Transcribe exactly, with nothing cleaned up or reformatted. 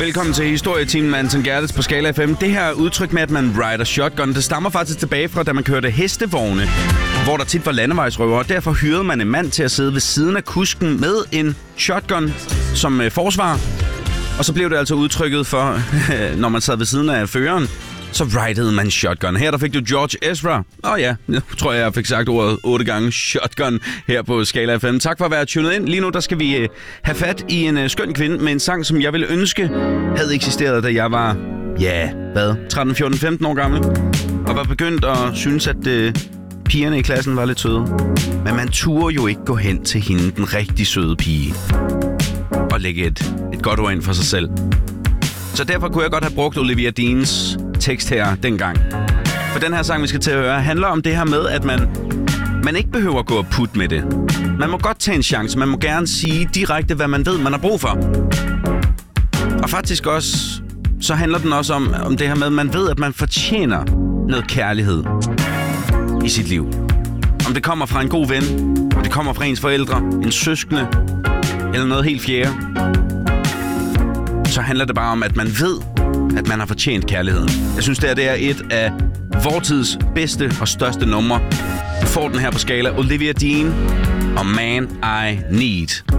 Velkommen til Historietimen med Anton Gerdes på Skala F M. Det her udtryk med, at man rider shotgun, det stammer faktisk tilbage fra, da man kørte hestevogne, hvor der tit var landevejsrøvere. Derfor hyrede man en mand til at sidde ved siden af kusken med en shotgun som øh, forsvar. Og så blev det altså udtrykket for, når man sad ved siden af føreren, så ridede man shotgun. Her der fik du George Ezra. Åh oh ja, jeg tror jeg, jeg fik sagt ordet otte gange shotgun her på Skala F M. Tak for at være tunet ind. Lige nu der skal vi uh, have fat i en uh, skøn kvinde med en sang, som jeg ville ønske havde eksisteret, da jeg var, ja, hvad, tretten, fjorten, femten år gammel. Og var begyndt at synes, at uh, pigerne i klassen var lidt søde. Men man turde jo ikke gå hen til hende, den rigtig søde pige, og lægge et, et godt ord ind for sig selv. Så derfor kunne jeg godt have brugt Olivia Deans tekst her dengang. For den her sang, vi skal til at høre, handler om det her med, at man, man ikke behøver at gå og putte med det. Man må godt tage en chance. Man må gerne sige direkte, hvad man ved, man har brug for. Og faktisk også, så handler den også om, om det her med, at man ved, at man fortjener noget kærlighed i sit liv. Om det kommer fra en god ven, om det kommer fra ens forældre, en søskende, eller noget helt fjerde, så handler det bare om, at man ved, at man har fortjent kærligheden. Jeg synes, det, er, det er et af vortids bedste og største numre. Du får den her på Skala. Olivia Dean og Man I Need.